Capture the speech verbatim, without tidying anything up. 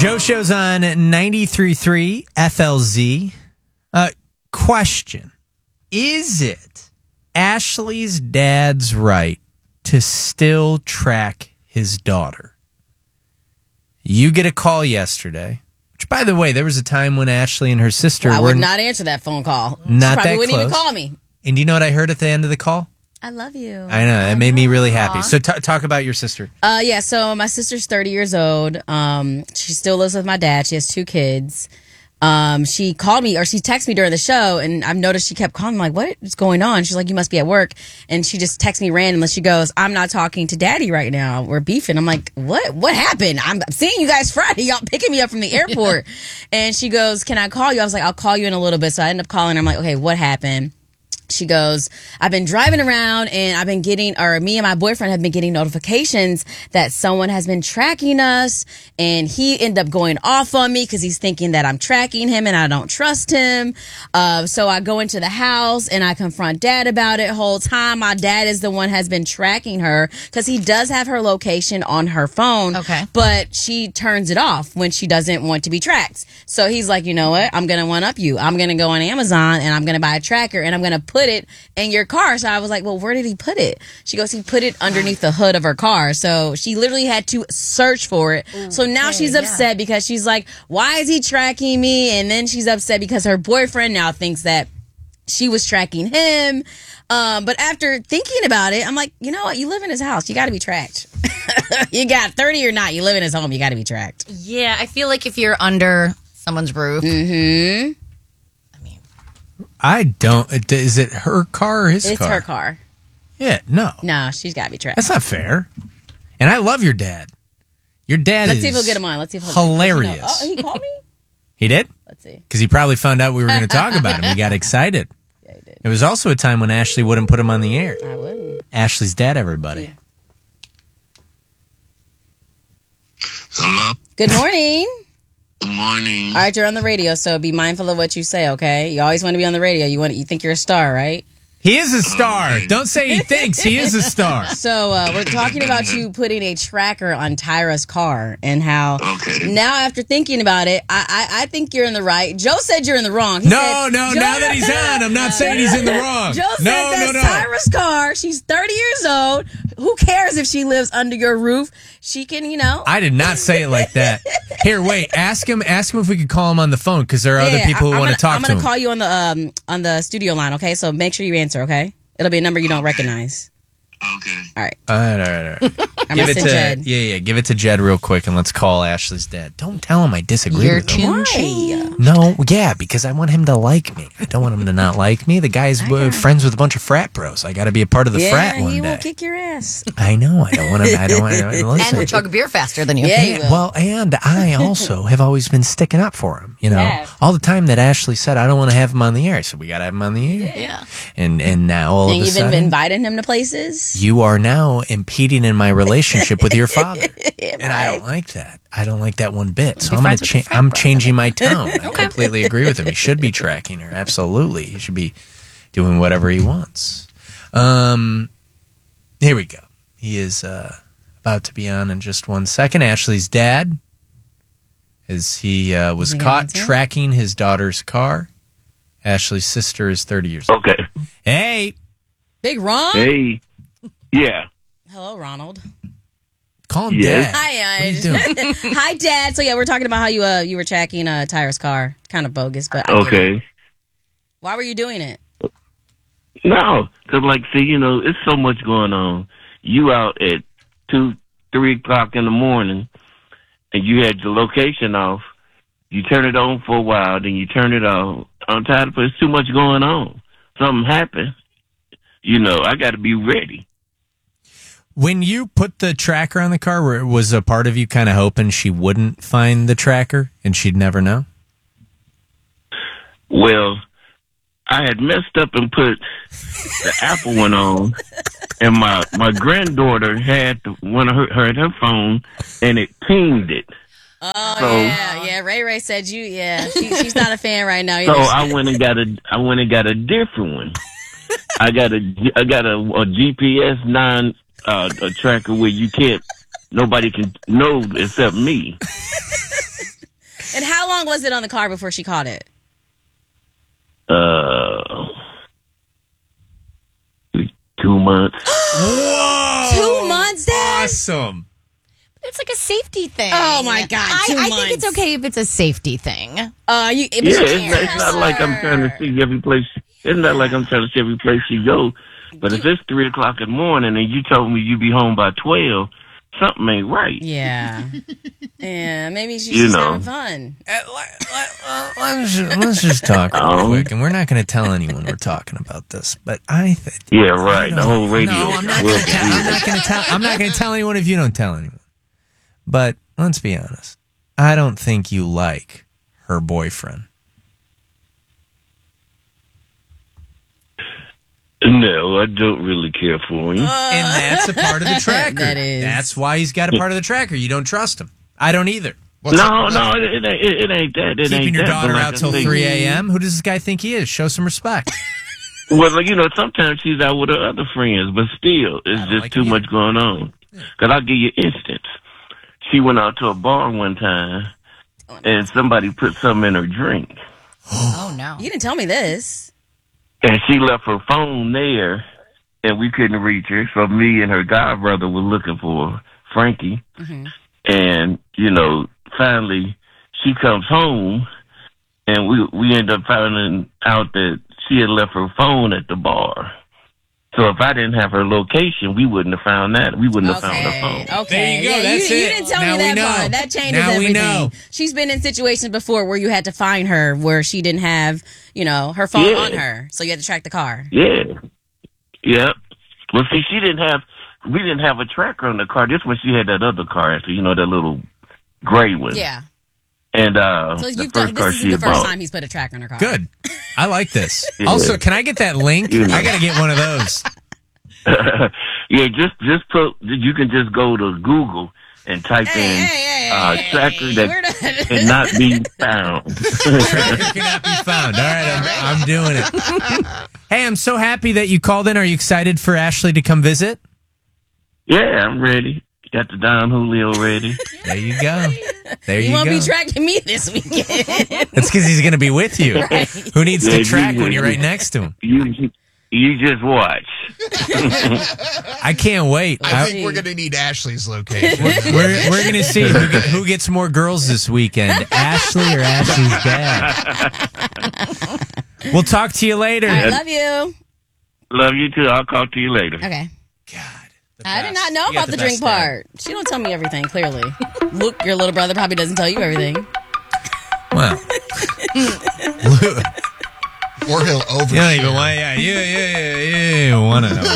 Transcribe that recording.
Joe Show's on ninety-three point three F L Z. Uh, question. Is it Ashley's dad's right to still track his daughter? You get a call yesterday. Which, by the way, there was a time when Ashley and her sister well, I were... would not answer that phone call. Not she probably that wouldn't close. even call me. And do you know what I heard at the end of the call? I love you. I know. It made me really happy. So t- talk about your sister. Uh, yeah, so my sister's thirty years old. Um, she still lives with my dad. She has two kids. Um, she called me, or she texted me during the show, and I've noticed she kept calling me, like, what is going on? She's like, you must be at work. And she just texts me randomly. She goes, I'm not talking to daddy right now. We're beefing. I'm like, what? What happened? I'm seeing you guys Friday. Y'all picking me up from the airport. And she goes, can I call you? I was like, I'll call you in a little bit. So I ended up calling her. I'm like, okay, what happened? She goes, I've been driving around and I've been getting, or me and my boyfriend have been getting notifications that someone has been tracking us, and he ended up going off on me because he's thinking that I'm tracking him and I don't trust him. Uh, so I go into the house and I confront dad about it. Whole time my dad is the one has been tracking her because he does have her location on her phone. Okay. But she turns it off when she doesn't want to be tracked. So he's like, you know what? I'm going to one up you. I'm going to go on Amazon and I'm going to buy a tracker and I'm going to put it in your car. So I was like, well, where did he put it? She goes, he put it underneath the hood of her car. So she literally had to search for it. Ooh, so now okay, she's upset yeah. because she's like, why is he tracking me? And then she's upset because her boyfriend now thinks that she was tracking him. Um, but after thinking about it, I'm like, you know what? You live in his house. You got to be tracked. You got thirty or not. You live in his home. You got to be tracked. Yeah, I feel like if you're under someone's roof. Mm-hmm. I don't. Is it her car or his it's car? It's her car. Yeah, no. No, she's got to be tracked. That's not fair. And I love your dad. Your dad Let's is see if he'll get him on. Let's see if he'll hilarious. Get him. Oh, he called me? He did? Let's see. Because he probably found out we were going to talk about him. He got excited. Yeah, he did. It was also a time when Ashley wouldn't put him on the air. I wouldn't. Ashley's dad, everybody. Yeah. Hello? Good morning. Good morning. All right, you're on the radio, so be mindful of what you say, okay? You always want to be on the radio. You want, you think you're a star, right? He is a star. Don't say he thinks. He is a star. So uh, we're talking about you putting a tracker on Tyra's car and how okay. now after thinking about it, I, I I think you're in the right. Joe said you're in the wrong. He no, said, no, Joe, now that he's on, I'm not saying he's in the wrong. Joe said no, that's no, no. Tyra's car. She's thirty years old. Who cares if she lives under your roof? She can, you know. I did not say it like that. Here, wait. Ask him. Ask him if we could call him on the phone because there are yeah, other people I, who want gonna, to talk I'm to gonna him. call you on the um on the studio line. Okay, so make sure you answer. Okay. It'll be a number you don't recognize. Okay. All right. All right, all right, all right. I'm give it to Jed. yeah, yeah. Give it to Jed real quick, and let's call Ashley's dad. Don't tell him I disagree You're with him. Why? No, yeah, because I want him to like me. I don't want him to not like me. The guy's uh, friends with a bunch of frat bros. I got to be a part of the yeah, frat one he day. will kick your ass. I know. I don't want to. I don't want to listen. And we'll chug a beer faster than you. Yeah, you will. Well, and I also have always been sticking up for him. You know, Yeah. all the time that Ashley said I don't want to have him on the air, so we got to have him on the air. Yeah. And and now all And of a you've been sudden, inviting him to places. you are now impeding in my relationship with your father, Yeah, and I right. don't like that. I don't like that one bit. So Be I'm going friends to with change. the frat I'm bros. changing my tone. I completely agree with him. He should be tracking her. Absolutely, he should be doing whatever he wants. Um, here we go. He is uh, about to be on in just one second. Ashley's dad, as he uh, was Is he caught gonna answer? tracking his daughter's car. Ashley's sister is thirty years old. Okay. Hey, Big Ron. Hey. Yeah. Hello, Ronald. call him Yes. dad. Hi, What are you doing? Hi, Dad. So yeah, we're talking about how you uh you were tracking uh Tyra's car. Kind of bogus, but I get it. Okay. Why were you doing it? No, because, like, see, you know, it's so much going on. You out at two, three o'clock in the morning, and you had the location off. You turn it on for a while, then you turn it off. I'm tired of it. There's too much going on. Something happened. You know, I got to be ready. When you put the tracker on the car, where was a part of you kind of hoping she wouldn't find the tracker and she'd never know? Well, I had messed up and put the Apple one on, and my, my granddaughter had the, one of her, her her phone, and it pinged it. Oh So- yeah, yeah. Ray Ray said you. Yeah, she, she's not a fan right now. So either. I went and got a I went and got a different one. I got a I got a, a G P S nine uh, a tracker where you can't nobody can know except me. And how long was it on the car before she caught it? Uh, two months. Whoa! Two months, Dad? Awesome. It's like a safety thing. Oh, my God, I, two I months. think it's okay if it's a safety thing. Uh, you, it Yeah, was it's, it's not like I'm trying to see every place. It's not like I'm trying to see every place she go. But if it's three o'clock in the morning and you told me you'd be home by twelve, something ain't right. Yeah. Yeah, maybe she's You just know. having fun. Uh, let, let, let's, just, let's just talk real Um, quick, and we're not going to tell anyone we're talking about this. But I think Yeah, right. The whole radio. no, I'm not will going to tell. be- I'm not going to tell. I'm not going to tell anyone if you don't tell anyone. But let's be honest. I don't think you like her boyfriend. No, I don't really care for him. And that's a part of the tracker. That is. That's why he's got a part of the tracker. You don't trust him. I don't either. What's no, up? no, it, it, ain't- it, it ain't that. It Keeping ain't your that. daughter But like out I till say- three a.m. Who does this guy think he is? Show some respect. Well, like, you know, sometimes she's out with her other friends, but still, it's don't just like too it much going on. Because I'll give you an instance. She went out to a bar one time, and somebody put something in her drink. Oh, no. You didn't tell me this. And she left her phone there, and we couldn't reach her. So me and her god brother were looking for her, Frankie. Mm-hmm. And, you know, finally she comes home, and we we end up finding out that she had left her phone at the bar. So if I didn't have her location, we wouldn't have found that. We wouldn't have found her Okay. phone. Okay. There you go. Yeah, That's you, it. you didn't tell Now me we that know. part. That changes Now we everything. know. She's been in situations before where you had to find her where she didn't have, you know, her phone Yeah. on her. So you had to track the car. Yeah. Yeah. Well, see, she didn't have, we didn't have a tracker on the car. This when she had that other car, actually, you know, that little gray one. Yeah. And uh, So the you've first done, car this she is the had first bought. time he's put a tracker on her car. Good. I like this. Yeah. Also, can I get that link? You know. I got to get one of those. Yeah, just just put. You can just go to Google and type Hey, in hey, hey, uh, hey, tracker hey, that we're not- cannot be found. Tracker cannot be found. All right, I'm, I'm doing it. Hey, I'm so happy that you called in. Are you excited for Ashley to come visit? Yeah, I'm ready. Got the Don Julio ready. There you go. There you, You won't go. be tracking me this weekend. That's because he's going to be with you. Right. Who needs Yeah, to track you- when you're right next to him? You you just watch. I can't wait. I I- think we're going to need Ashley's location. we're we're going to see who, get, who gets more girls this weekend, Ashley or Ashley's dad. We'll talk to you later. I love you. Love you too. I'll talk to you later. Okay. God, the I did best. not know You got about the, drink best dad. part. She don't tell me everything, clearly. Luke, your little brother, probably doesn't tell you everything. Well, Or he'll over. you don't even want. Yeah, you, you, you, you want to know.